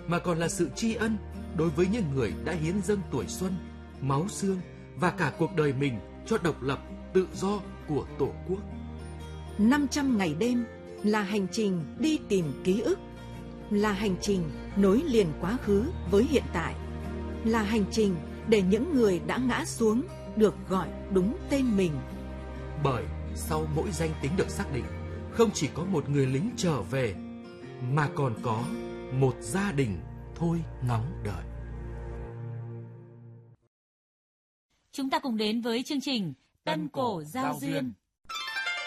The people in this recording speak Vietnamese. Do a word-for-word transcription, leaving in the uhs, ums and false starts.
mà còn là sự tri ân đối với những người đã hiến dâng tuổi xuân, máu xương và cả cuộc đời mình cho độc lập, tự do của Tổ quốc. năm trăm ngày đêm là hành trình đi tìm ký ức, là hành trình nối liền quá khứ với hiện tại, là hành trình để những người đã ngã xuống được gọi đúng tên mình. Bởi sau mỗi danh tính được xác định, không chỉ có một người lính trở về, mà còn có một gia đình thôi ngóng đợi. Chúng ta cùng đến với chương trình Tân Cổ Giao Duyên.